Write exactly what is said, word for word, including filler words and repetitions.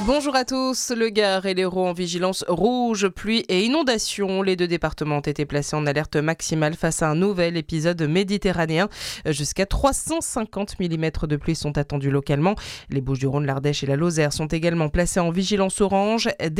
Bonjour à tous, le Gard et l'Hérault en vigilance rouge, pluie et inondation. Les deux départements ont été placés en alerte maximale face à un nouvel épisode méditerranéen. Jusqu'à trois cent cinquante millimètres de pluie sont attendus localement. Les Bouches-du-Rhône, l'Ardèche et la Lozère sont également placés en vigilance orange.